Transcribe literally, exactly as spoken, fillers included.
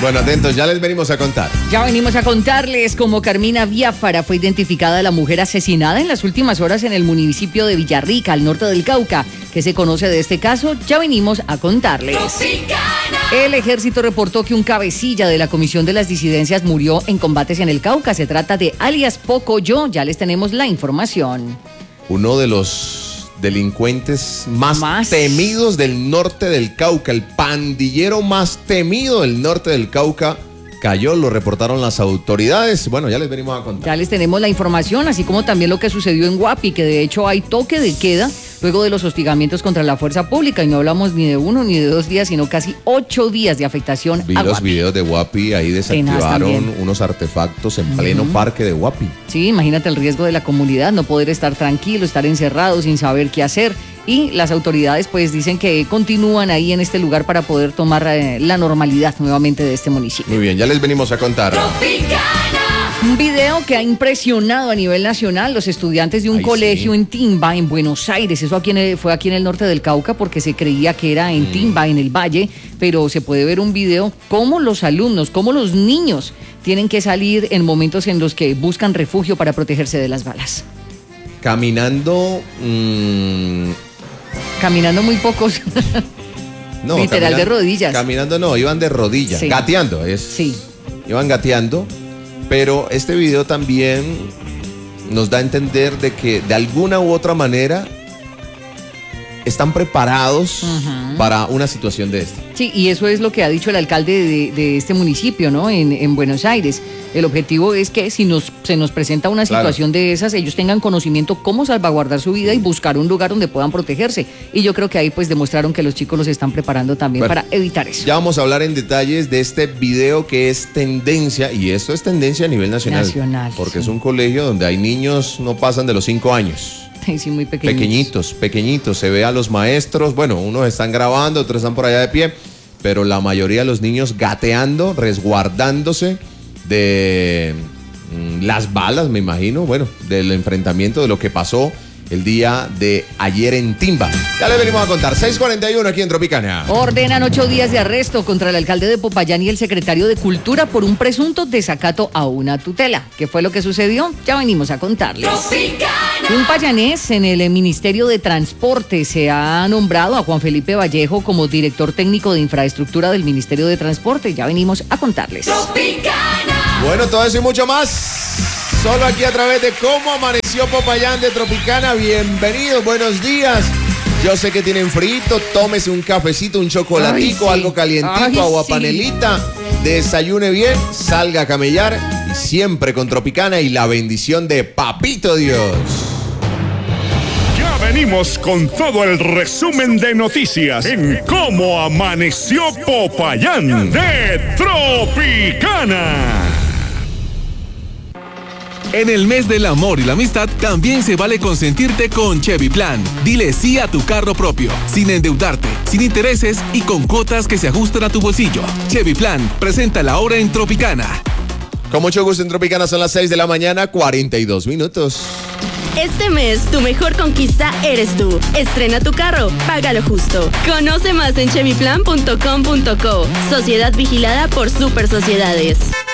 Bueno, atentos, ya les venimos a contar. Ya venimos a contarles cómo Carmina Biafara fue identificada la mujer asesinada en las últimas horas en el municipio de Villarrica, al norte del Cauca. ¿Qué se conoce de este caso? Ya venimos a contarles. El ejército reportó que un cabecilla de la Comisión de las Disidencias murió en combates en el Cauca. Se trata de alias Pocoyo. Ya les tenemos la información. Uno de los delincuentes más, más temidos del norte del Cauca, el pandillero más temido del norte del Cauca, cayó, lo reportaron las autoridades. Bueno, ya les venimos a contar. Ya les tenemos la información, así como también lo que sucedió en Guapi, que de hecho hay toque de queda luego de los hostigamientos contra la fuerza pública, y no hablamos ni de uno ni de dos días, sino casi ocho días de afectación. Vi a los Guapi. videos de Guapi, ahí desactivaron unos artefactos en uh-huh. pleno parque de Guapi. Sí, imagínate el riesgo de la comunidad, no poder estar tranquilo, estar encerrado sin saber qué hacer. Y las autoridades pues dicen que continúan ahí en este lugar para poder tomar eh, la normalidad nuevamente de este municipio. Muy bien, ya les venimos a contar. Tropicana. Un video que ha impresionado a nivel nacional los estudiantes de un Ay, colegio sí. en Timba, en Buenos Aires. Eso aquí en el, fue aquí en el norte del Cauca porque se creía que era en mm. Timba, en el Valle, pero se puede ver un video cómo los alumnos, cómo los niños tienen que salir en momentos en los que buscan refugio para protegerse de las balas. Caminando... Mmm... Caminando muy pocos. No, literal de rodillas. Caminando no, iban de rodillas, sí. gateando. Es, sí. Iban gateando, pero este video también nos da a entender de que de alguna u otra manera están preparados uh-huh. para una situación de esta. Sí, y eso es lo que ha dicho el alcalde de, de este municipio, ¿no? En, en Buenos Aires. El objetivo es que si nos, se nos presenta una situación claro. de esas, ellos tengan conocimiento cómo salvaguardar su vida y buscar un lugar donde puedan protegerse. Y yo creo que ahí pues demostraron que los chicos los están preparando también bueno, para evitar eso. Ya vamos a hablar en detalles de este video que es tendencia, y esto es tendencia a nivel nacional. Nacional. Porque sí. es un colegio donde hay niños no pasan de los cinco años. Sí, sí, muy pequeñitos. Pequeñitos, pequeñitos. Se ve a los maestros, bueno, unos están grabando, otros están por allá de pie, pero la mayoría de los niños gateando, resguardándose de mm, las balas, me imagino, bueno, del enfrentamiento de lo que pasó el día de ayer en Timba. Ya le venimos a contar, seis cuarenta y uno aquí en Tropicana. Ordenan ocho días de arresto contra el alcalde de Popayán y el secretario de Cultura por un presunto desacato a una tutela. ¿Qué fue lo que sucedió? Ya venimos a contarles. Tropicana. Un payanés en el Ministerio de Transporte se ha nombrado a Juan Felipe Vallejo como director técnico de infraestructura del Ministerio de Transporte. Ya venimos a contarles. Tropicana. Bueno, todo eso y mucho más. Solo aquí a través de Cómo Amaneció Popayán de Tropicana. Bienvenidos, buenos días. Yo sé que tienen frito, tómese un cafecito, un chocolatico, Ay, sí. algo calientico, Ay, agua sí. panelita. Desayune bien, salga a camellar y siempre con Tropicana y la bendición de Papito Dios. Ya venimos con todo el resumen de noticias en Cómo Amaneció Popayán de Tropicana. En el mes del amor y la amistad, también se vale consentirte con Chevy Plan. Dile sí a tu carro propio, sin endeudarte, sin intereses y con cuotas que se ajustan a tu bolsillo. Chevy Plan, presenta la hora en Tropicana. Con mucho gusto en Tropicana, son las seis de la mañana, cuarenta y dos minutos. Este mes, tu mejor conquista eres tú. Estrena tu carro, págalo justo. Conoce más en chevy plan punto com punto co. Sociedad vigilada por Super Sociedades.